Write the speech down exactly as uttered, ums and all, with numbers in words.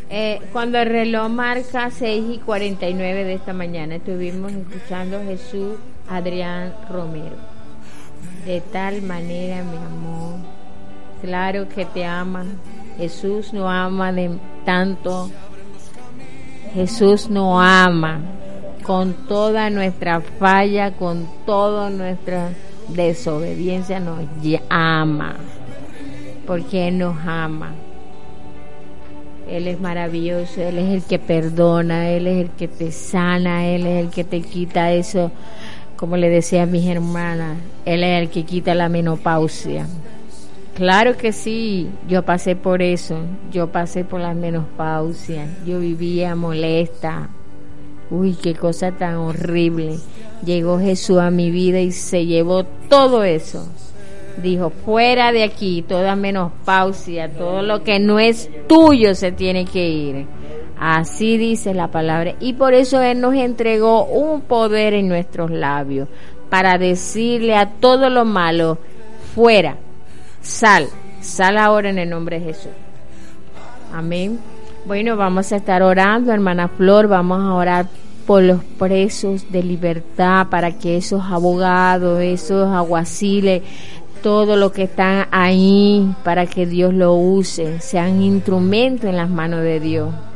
Eh, cuando el reloj marca seis y cuarenta y nueve de esta mañana, estuvimos escuchando a Jesús Adrián Romero. De tal manera me amó, claro que te ama. Jesús no ama de tanto. Jesús nos ama con toda nuestra falla, con toda nuestra desobediencia, nos ama, porque Él nos ama. Él es maravilloso, Él es el que perdona, Él es el que te sana, Él es el que te quita eso, como le decía a mis hermanas, Él es el que quita la menopausia. Claro que sí, yo pasé por eso, yo pasé por la menopausia, yo vivía molesta, uy, qué cosa tan horrible. Llegó Jesús a mi vida y se llevó todo eso. Dijo, fuera de aquí, toda menopausia, todo lo que no es tuyo se tiene que ir. Así dice la palabra. Y por eso Él nos entregó un poder en nuestros labios, para decirle a todo lo malo, fuera, sal, sal ahora en el nombre de Jesús. Amén. Bueno, vamos a estar orando, hermana Flor, vamos a orar por los presos de libertad, para que esos abogados, esos aguaciles, todo lo que están ahí, para que Dios lo use, sean instrumentos en las manos de Dios.